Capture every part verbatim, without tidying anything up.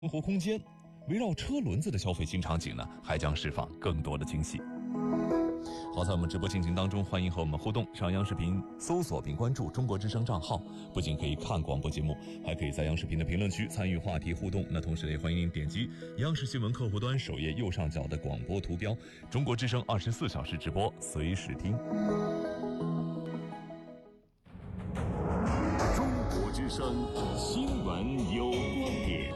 生活空间，围绕车轮子的消费新场景呢，还将释放更多的惊喜。好，在我们直播进行当中，欢迎和我们互动。上央视频搜索并关注中国之声账号，不仅可以看广播节目，还可以在央视频的评论区参与话题互动。那同时也欢迎您点击央视新闻客户端首页右上角的广播图标，中国之声二十四小时直播，随时听。 中国之声新闻有观点。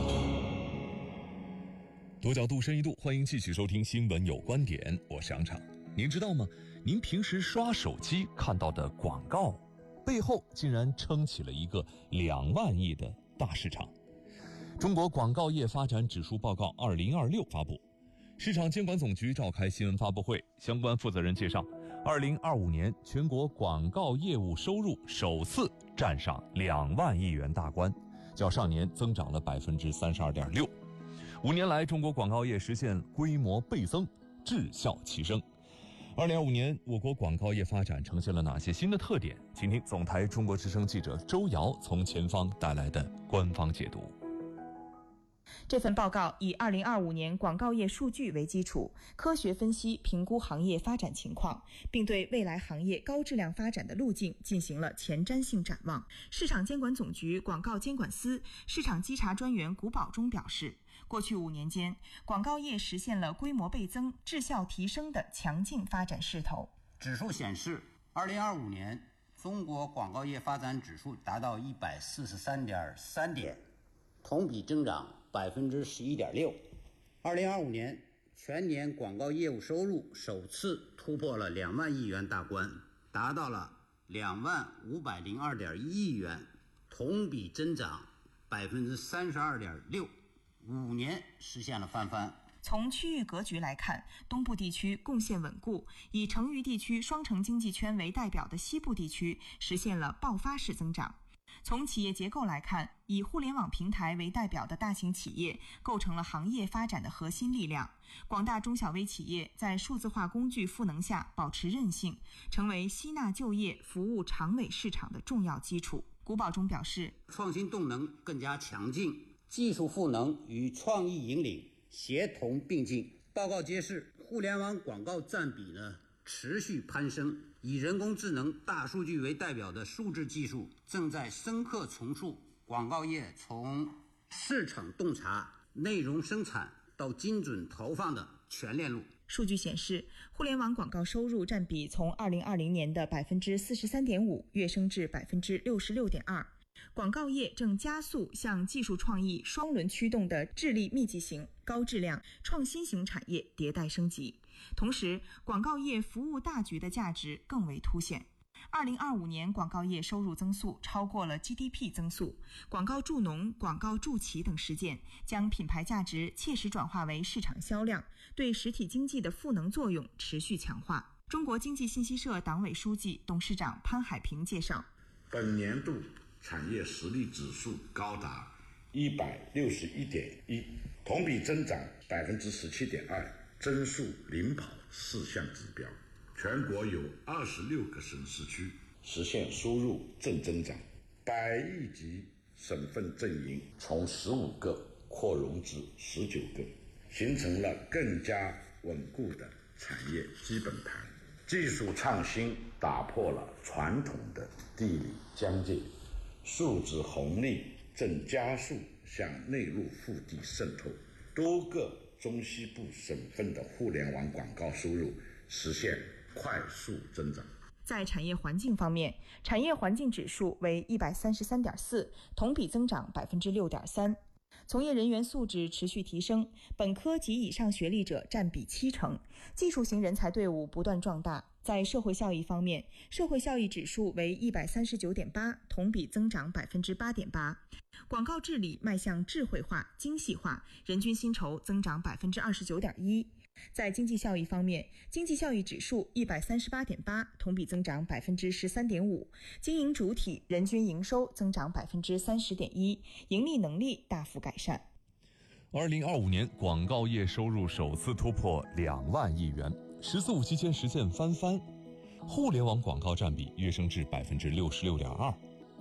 多角度深一度，欢迎继续收听新闻有观点，我是杨畅。您知道吗？您平时刷手机看到的广告背后竟然撑起了一个两万亿的大市场。中国广告业发展指数报告二零二六发布，市场监管总局召开新闻发布会，相关负责人介绍，二零二五年全国广告业务收入首次站上两万亿元大关，较上年增长了百分之三十二点六。五年来，中国广告业实现规模倍增，质效齐升。二零二五年，我国广告业发展呈现了哪些新的特点？请听总台中国之声记者周瑶从前方带来的官方解读。 这份报告以二零二五年广告业数据为基础，科学分析评估行业发展情况，并对未来行业高质量发展的路径进行了前瞻性展望。市场监管总局广告监管司市场稽查专员古宝忠表示，过去五年间，广告业实现了规模倍增、质效提升的强劲发展势头。 指数显示，二零二五年中国广告业发展指数达到一百四十三点三点，同比增长百分之十一点六。二零二五年全年广告业务收入首次突破了两万亿元大关，达到了两万五百零二点一亿元，同比增长百分之三十二点六，五年实现了翻番。 从区域格局来看，东部地区贡献稳固，以成渝地区双城经济圈为代表的西部地区实现了爆发式增长。从企业结构来看，以互联网平台为代表的大型企业构成了行业发展的核心力量，广大中小微企业在数字化工具赋能下保持韧性，成为吸纳就业、服务长尾市场的重要基础。古宝忠表示， 创新动能更加强劲，技术赋能与创意引领协同并进。报告揭示，互联网广告占比呢持续攀升，以人工智能、大数据为代表的数字技术正在深刻重塑广告业从市场洞察、内容生产到精准投放的全链路。 数据显示，互联网广告收入占比从二零二零年的百分之四十三点五跃升至百分之六十六点二。广告业正加速向技术创意双轮驱动的智力密集型、高质量、创新型产业迭代升级，同时广告业服务大局的价值更为凸显。二零二五年广告业收入增速超过了 G D P 增速，广告助农、广告助企等实践将品牌价值切实转化为市场销量，对实体经济的赋能作用持续强化。中国经济信息社党委书记、董事长潘海平介绍， 本年度产业实力指数高达一百六十一点一，同比增长百分之十七点二，增速领跑四项指标。全国有二十六个省市区实现收入正增长，百亿级省份阵营从十五个扩容至十九个，形成了更加稳固的产业基本盘。技术创新打破了传统的地理疆界，数字红利正加速向内陆腹地渗透，多个中西部省份的互联网广告收入实现快速增长。 在产业环境方面，产业环境指数为一百三十三点四，同比增长百分之六点三。从业人员素质持续提升，本科及以上学历者占比七成，技术型人才队伍不断壮大。在社会效益方面，社会效益指数为一百三十九点八，同比增长百分之八点八。广告治理迈向智慧化、精细化，人均薪酬增长百分之二十九点一。在经济效益方面，经济效益指数一百三十八点八，同比增长百分之十三点五。经营主体人均营收增长百分之三十点一，盈利能力大幅改善。 二零二五年广告业收入首次突破两万亿元，十四五期间实现翻番，互联网广告占比跃升至百分之六十六点二。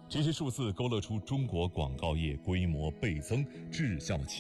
这些数字勾勒出中国广告业规模倍增、质效